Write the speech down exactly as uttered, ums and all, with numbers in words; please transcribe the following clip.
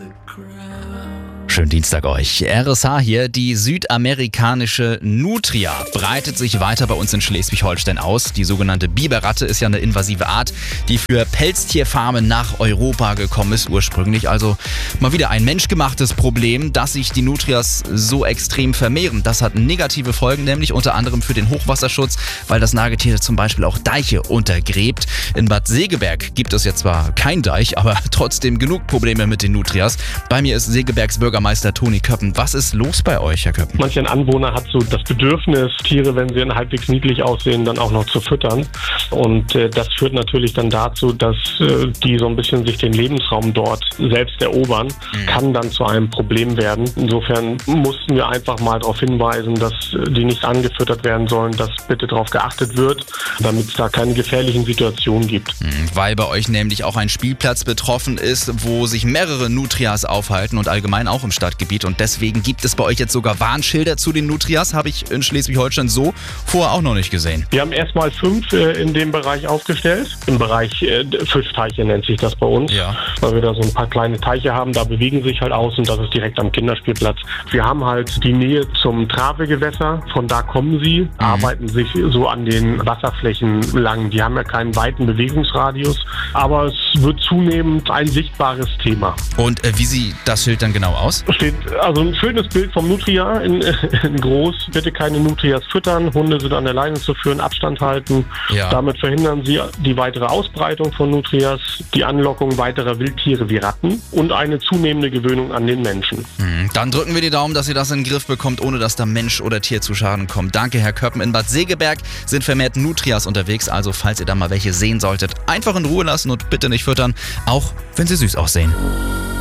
Schönen Dienstag euch. R S H hier. Die südamerikanische Nutria breitet sich weiter bei uns in Schleswig-Holstein aus. Die sogenannte Biberratte ist ja eine invasive Art, die für Pelztierfarmen nach Europa gekommen ist ursprünglich. Also mal wieder ein menschgemachtes Problem, dass sich die Nutrias so extrem vermehren. Das hat negative Folgen, nämlich unter anderem für den Hochwasserschutz, weil das Nagetier zum Beispiel auch Deiche untergräbt. In Bad Segeberg gibt es jetzt zwar kein Deich, aber trotzdem genug Probleme mit den Nutrias. Bei mir ist Segebergs Bürgermeister Toni Köppen. Was ist los bei euch, Herr Köppen? Manch ein Anwohner hat so das Bedürfnis, Tiere, wenn sie dann halbwegs niedlich aussehen, dann auch noch zu füttern. Und äh, das führt natürlich dann dazu, dass äh, die so ein bisschen sich den Lebensraum dort selbst erobern, mhm. kann dann zu einem Problem werden. Insofern mussten wir einfach mal darauf hinweisen, dass die nicht angefüttert werden sollen, dass bitte darauf geachtet wird, damit es da keine gefährlichen Situationen gibt. Mhm, weil bei euch nämlich auch ein Spielplatz betroffen ist, wo sich mehrere Nutrias aufhalten und allgemein auch im Stadtgebiet, und deswegen gibt es bei euch jetzt sogar Warnschilder zu den Nutrias, habe ich in Schleswig-Holstein so vorher auch noch nicht gesehen. Wir haben erstmal fünf äh, in dem Bereich aufgestellt, im Bereich äh, Fischteiche nennt sich das bei uns, ja. weil wir da so ein paar kleine Teiche haben, da bewegen sich halt aus und das ist direkt am Kinderspielplatz. Wir haben halt die Nähe zum Travegewässer, von da kommen sie, mhm. arbeiten sich so an den Wasserflächen lang. Die haben ja keinen weiten Bewegungsradius, aber es wird zunehmend ein sichtbares Thema. Und äh, wie sieht das Schild dann genau aus? Steht also ein schönes Bild vom Nutria in, in groß. Bitte keine Nutrias füttern. Hunde sind an der Leine zu führen, Abstand halten. Ja. Damit verhindern sie die weitere Ausbreitung von Nutrias, die Anlockung weiterer Wildtiere wie Ratten und eine zunehmende Gewöhnung an den Menschen. Mhm. Dann drücken wir die Daumen, dass ihr das in den Griff bekommt, ohne dass da Mensch oder Tier zu Schaden kommt. Danke, Herr Köppen. In Bad Segeberg sind vermehrt Nutrias unterwegs. Also falls ihr da mal welche sehen solltet, einfach in Ruhe lassen und bitte nicht füttern, auch wenn sie süß aussehen.